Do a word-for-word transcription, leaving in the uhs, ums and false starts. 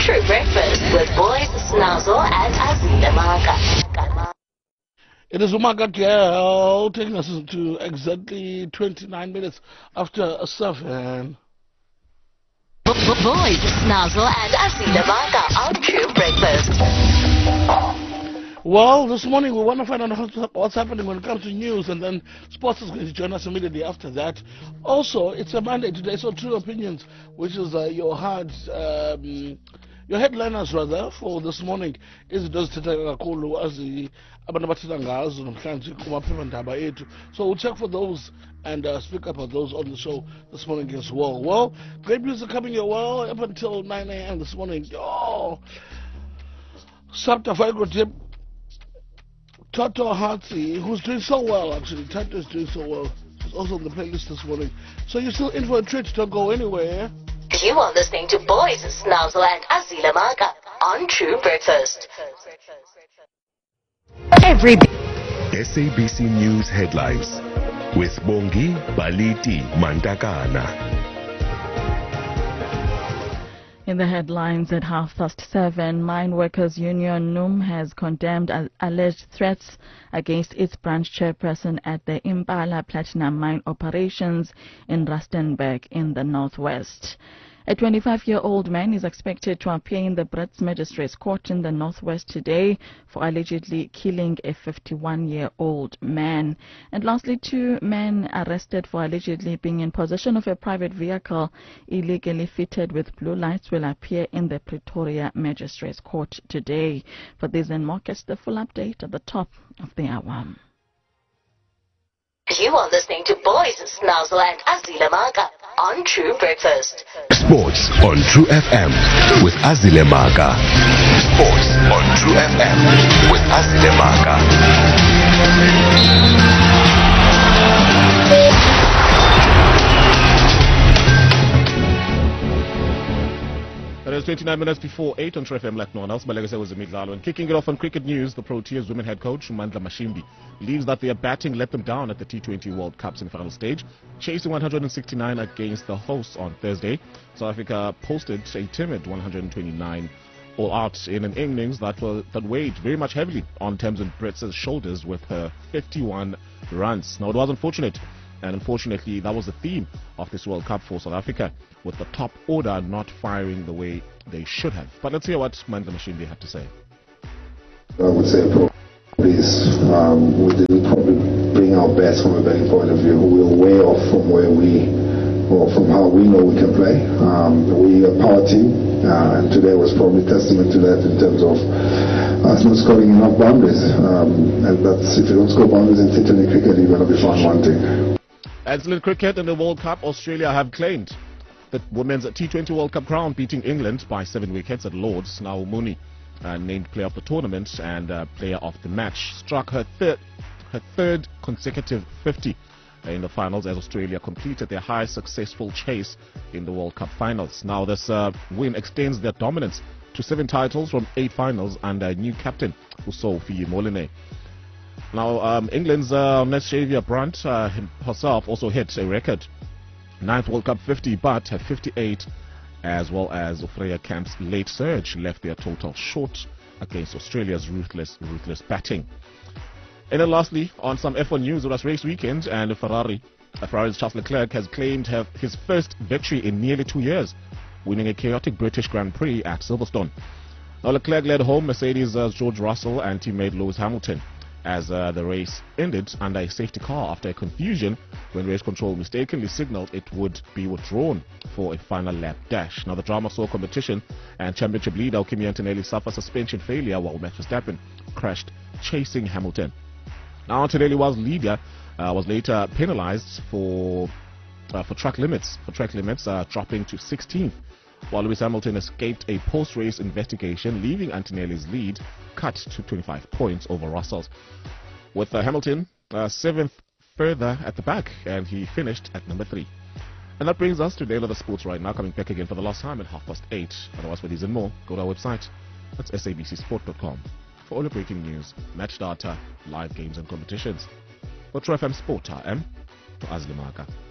True Breakfast with Boys Snazo and Azila Maka. It is Umaga Girl taking us to exactly twenty-nine minutes after seven. Boys Snazo and Azila Maka on True Breakfast. Well, this morning we want to find out what's happening when it comes to news, and then sports is going to join us immediately after that. Also, it's a Monday today, so True Opinions, which is uh, your hard, um, your headliners rather for this morning, is does kakhulu as the abantu abathetha ngazo namhlanje kumaphepha ndaba ethu. So we'll check for those and uh, speak about those on the show this morning as well. Well, great music coming your way up until nine A M this morning. Oh, Sabta Figo Tip. Toto Hatsi, who's doing so well actually. Toto is doing so well. She's also on the playlist this morning. So you're still in for a treat, don't go anywhere. You are listening to Boys Snazo and Azila Maka on True Breakfast. Every S A B C News headlines with Bongi Baliti Mantakana. In the headlines at half past seven, Mine Workers Union N U M has condemned alleged threats against its branch chairperson at the Impala Platinum Mine operations in Rustenburg in the northwest. A twenty-five-year-old man is expected to appear in the Brits Magistrates Court in the northwest today for allegedly killing a fifty-one-year-old man. And lastly, two men arrested for allegedly being in possession of a private vehicle illegally fitted with blue lights will appear in the Pretoria Magistrates Court today. For this and more, catch the full update at the top of the hour. You are listening to Boys Snazo and Azila Maka on True Breakfast. Sports on True F M with Azile Maka. Sports on True F M with Azile Maka. It is twenty-nine minutes before eight on True F M like no one else. My legacy was Midlalo. And kicking it off on cricket news, the Proteas women head coach Mandla Mashimbi believes that their batting let them down at the T twenty World Cup semi-final stage, chasing one hundred sixty-nine against the hosts on Thursday. South Africa posted a timid one hundred twenty-nine all out in an innings that was that weighed very much heavily on Tamsin Brett's shoulders with her fifty-one runs. Now it was unfortunate. And unfortunately, that was the theme of this World Cup for South Africa, with the top order not firing the way they should have. But let's hear what Mandla Mashimbi had to say. I would say probably um, we didn't probably bring our best from a batting point of view. We were way off from where we, or from how we know we can play. Um, we are a power team, uh, and today was probably testament to that in terms of us not scoring enough boundaries. Um, and that's, if you don't score boundaries in T twenty cricket, you're going to be found wanting. Excellent cricket in the World Cup. Australia have claimed the women's T twenty World Cup crown, beating England by seven wickets at Lord's. Now Mooney, uh, named player of the tournament and uh, player of the match, struck her third, her third consecutive fifty in the finals as Australia completed their highest successful chase in the World Cup finals. Now this uh, win extends their dominance to seven titles from eight finals under new captain Sophie Molineux. Now, um, England's uh, Ness Xavier Brunt uh, herself also hit a record ninth World Cup fifty, but her fifty-eight, as well as Freya Camp's late surge, left their total short against Australia's ruthless, ruthless batting. And then lastly, on some F one news, it was race weekend, and Ferrari, uh, Ferrari's Charles Leclerc has claimed have his first victory in nearly two years, winning a chaotic British Grand Prix at Silverstone. Now, Leclerc led home Mercedes' uh, George Russell and teammate Lewis Hamilton, as uh, the race ended under a safety car after a confusion when race control mistakenly signaled it would be withdrawn for a final lap dash. Now the drama saw competition and championship leader Kimi Antonelli suffer suspension failure while Max Verstappen crashed chasing Hamilton. Now Antonelli was leader, uh, was later penalized for uh, for track limits, for track limits uh, dropping to sixteenth, while Lewis Hamilton escaped a post-race investigation, leaving Antonelli's lead cut to twenty-five points over Russell's, with uh, Hamilton uh, seventh further at the back, and he finished at number three. And that brings us to the end of the sports right now, coming back again for the last time at half past eight. Otherwise, for these and more, go to our website. That's S A B C sport dot com for all the breaking news, match data, live games and competitions. For True F M Sport, I am Azile Maka.